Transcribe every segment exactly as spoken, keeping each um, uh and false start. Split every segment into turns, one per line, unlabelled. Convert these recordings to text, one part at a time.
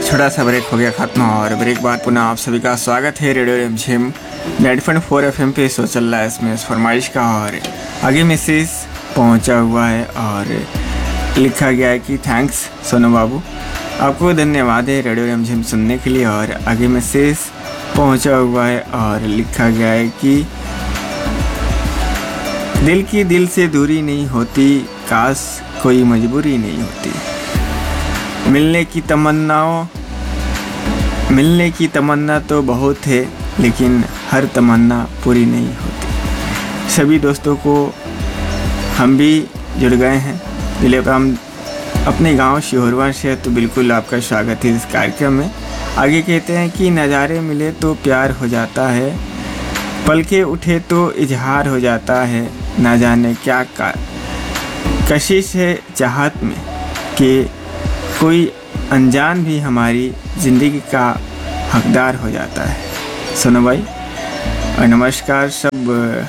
छोटा सा ब्रेक हो गया खत्म और ब्रेक बाद पुनः आप सभी का स्वागत है रेडियो रिमझिम ninety point four F M पे। शो चल रहा है इसमें फरमाइश का और आगे मैसेज पहुंचा हुआ है और लिखा गया है कि थैंक्स सोनू बाबू, आपको धन्यवाद है रेडियो रिमझिम सुनने के लिए। और आगे मैसेज पहुंचा हुआ है और लिखा गया है कि दिल की दिल से दूरी नहीं होती, काश कोई मजबूरी नहीं होती, मिलने की तमन्नाओं मिलने की तमन्ना तो बहुत है लेकिन हर तमन्ना पूरी नहीं होती। सभी दोस्तों को हम भी जुड़ गए हैं जिले हम अपने गांव शिहोरवा से, तो बिल्कुल आपका स्वागत है इस कार्यक्रम में। आगे कहते हैं कि नज़ारे मिले तो प्यार हो जाता है, पलके उठे तो इजहार हो जाता है, ना जाने क्या का कशिश है चाहत में कि कोई अनजान भी हमारी ज़िंदगी का हकदार हो जाता है। सोनू भाई और नमस्कार सब,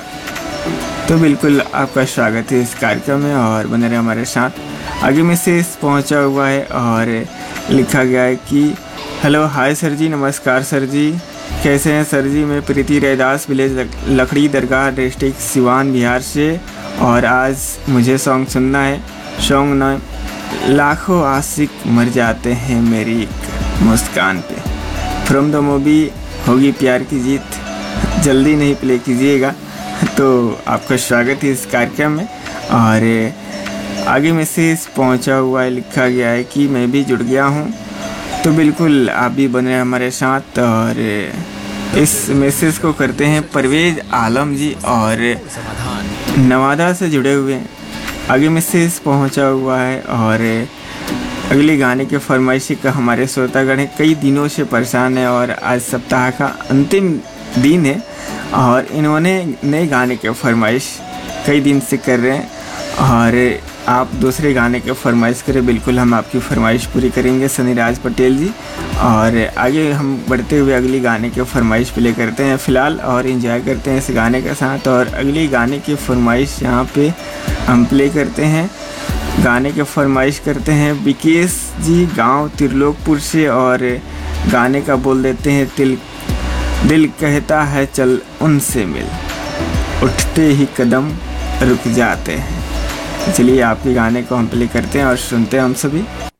तो बिल्कुल आपका स्वागत है इस कार्यक्रम में और बने रहे हमारे साथ। आगे मैसेज पहुंचा हुआ है और लिखा गया है कि हेलो हाय सर जी, नमस्कार सर जी, कैसे हैं सर जी? मैं प्रीति रैदास विलेज लकड़ी दरगाह डिस्ट्रिक्ट सिवान बिहार से, और आज मुझे सॉन्ग सुनना है। सॉन्ग न लाखों आशिक मर जाते हैं मेरी एक मुस्कान पे, फ्रॉम द मूवी होगी प्यार की जीत, जल्दी नहीं प्ले कीजिएगा। तो आपका स्वागत है इस कार्यक्रम में। और आगे मैसेज पहुंचा हुआ है, लिखा गया है कि मैं भी जुड़ गया हूं, तो बिल्कुल आप भी बने हमारे साथ। और इस मैसेज को करते हैं परवेज आलम जी और नवादा से जुड़े हुए हैं। आगे मैसेज पहुंचा हुआ है और अगले गाने के फरमाइशी का हमारे श्रोतागण है, कई दिनों से परेशान है और आज सप्ताह का अंतिम दिन है और इन्होंने नए गाने के फरमाइश कई दिन से कर रहे हैं और आप दूसरे गाने के फरमाइश करें, बिल्कुल हम आपकी फरमाइश पूरी करेंगे सनी राज पटेल जी। और आगे हम बढ़ते हुए अगली गाने के फरमाइश प्ले करते हैं फ़िलहाल और एंजॉय करते हैं इस गाने के साथ। और अगली गाने की फरमाइश यहाँ पे हम प्ले करते हैं, गाने के फरमाइश करते हैं विकेश जी गांव त्रिलोकपुर से, और गाने का बोल देते हैं दिल दिल कहता है चल उनसे मिल, उठते ही कदम रुक जाते हैं। चलिए आपके गाने को हम प्ले करते हैं और सुनते हैं हम सभी।